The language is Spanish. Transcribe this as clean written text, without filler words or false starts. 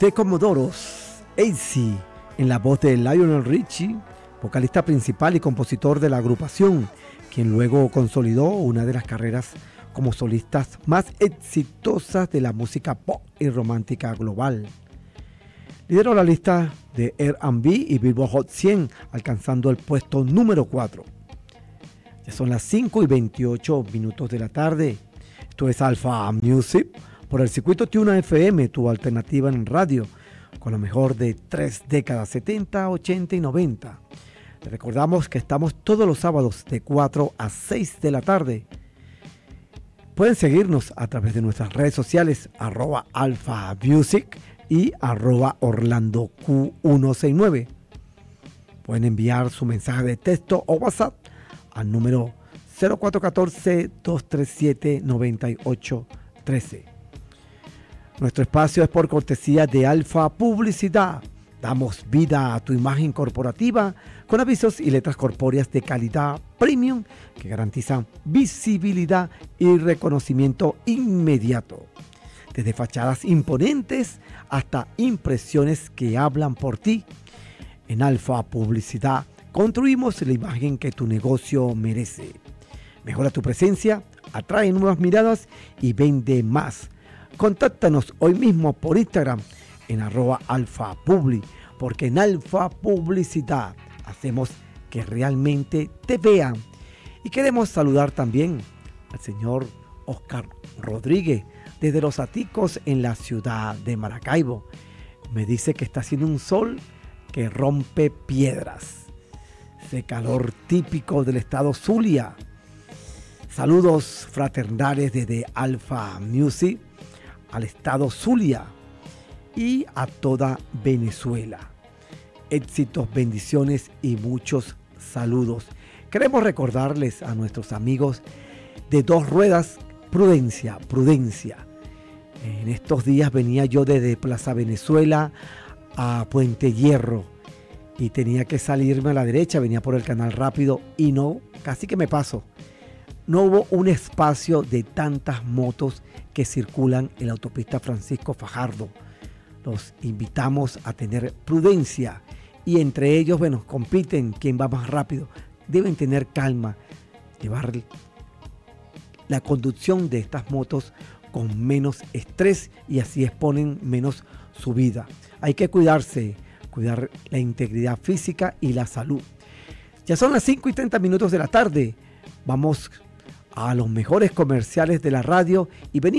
The Commodores, AC, en la voz de Lionel Richie, vocalista principal y compositor de la agrupación, quien luego consolidó una de las carreras como solistas más exitosas de la música pop y romántica global. Lideró la lista de R&B y Billboard Hot 100, alcanzando el puesto número 4. Ya son las 5:28 de la tarde. Esto es Alpha Music por el circuito Tuna FM, tu alternativa en radio, con lo mejor de 3 décadas, 70, 80 y 90. Te recordamos que estamos todos los sábados de 4 a 6 de la tarde. Pueden seguirnos a través de nuestras redes sociales, @Alpha Music y @OrlandoQ169. Pueden enviar su mensaje de texto o WhatsApp al número 0414-237-9813. Nuestro espacio es por cortesía de Alfa Publicidad. Damos vida a tu imagen corporativa con avisos y letras corpóreas de calidad premium que garantizan visibilidad y reconocimiento inmediato. Desde fachadas imponentes hasta impresiones que hablan por ti. En Alfa Publicidad construimos la imagen que tu negocio merece. Mejora tu presencia, atrae nuevas miradas y vende más. Contáctanos hoy mismo por Instagram en @alfapubli, porque en Alfa Publicidad hacemos que realmente te vean. Y queremos saludar también al señor Oscar Rodríguez desde Los Aticos en la ciudad de Maracaibo. Me dice que está haciendo un sol que rompe piedras. Ese calor típico del estado Zulia. Saludos fraternales desde Alpha Music al estado Zulia y a toda Venezuela. Éxitos, bendiciones y muchos saludos. Queremos recordarles a nuestros amigos de Dos Ruedas, prudencia. En estos días venía yo desde Plaza Venezuela a Puente Hierro y tenía que salirme a la derecha, venía por el Canal Rápido y no, casi que me paso. No hubo un espacio de tantas motos que circulan en la autopista Francisco Fajardo. Los invitamos a tener prudencia y entre ellos, bueno, compiten quién va más rápido. Deben tener calma, llevar la conducción de estas motos con menos estrés y así exponen menos su vida. Hay que cuidarse, cuidar la integridad física y la salud. Ya son las 5:30 de la tarde. Vamos a los mejores comerciales de la radio y venimos